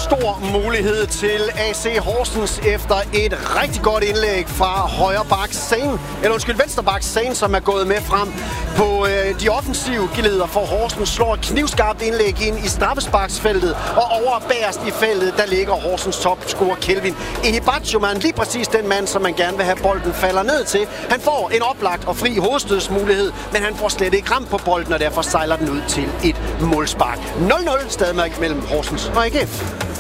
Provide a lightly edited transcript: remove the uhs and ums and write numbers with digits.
stor mulighed til AC Horsens efter et rigtig godt indlæg fra venstre bak Zane, som er gået med frem på de offensive geleder for Horsens. Slår et knivskarpt indlæg ind i straffesparksfeltet, og over bagerst i feltet, der ligger Horsens topscorer Kelvin Ehibachoman. Lige præcis den mand, som man gerne vil have bolden falder ned til. Han får en oplagt og fri hovedstødsmulighed, men han får slet ikke ramt på bolden, og derfor sejler den ud til et målspark. 0-0 stadig mellem Horsens og AGF.